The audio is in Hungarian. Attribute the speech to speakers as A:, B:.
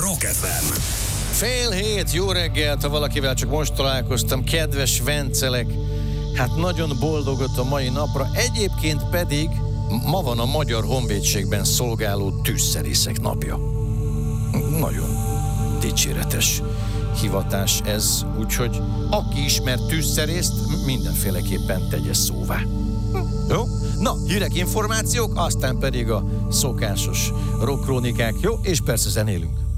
A: Rock FM.
B: 6:30, jó reggelt, ha valakivel csak most találkoztam, kedves vencelek, hát nagyon boldogott a mai napra, egyébként pedig ma van a Magyar Honvédségben szolgáló tűzszerészek napja. Nagyon dicséretes hivatás ez, úgyhogy aki ismer tűzszerészt, mindenféleképpen tegye szóvá. Jó? Na, hírek, információk, aztán pedig a szokásos rockkrónikák, jó? És persze zenélünk.